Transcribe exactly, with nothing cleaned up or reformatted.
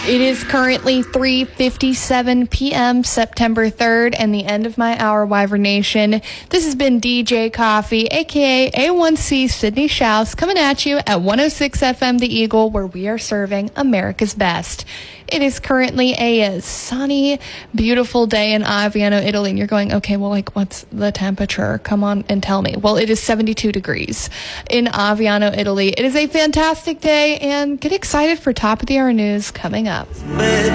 It is currently three fifty-seven p.m., September third, and the end of my hour, Wyvern Nation. This has been D J Coffee, a k a. A one C Sydney Schaus, coming at you at one oh six F M The Eagle, where we are serving America's best. It is currently a sunny, beautiful day in Aviano, Italy, and you're going, okay, well, like, what's the temperature? Come on and tell me. Well, it is seventy-two degrees in Aviano, Italy. It is a fantastic day, and get excited for top of the hour news coming up.